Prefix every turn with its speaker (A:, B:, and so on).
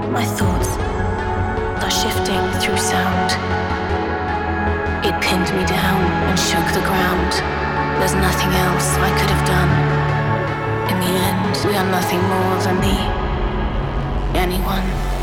A: My thoughts are shifting through sound. It pinned me down and shook the ground. There's nothing else I could have done. In the end, we are nothing more than anyone.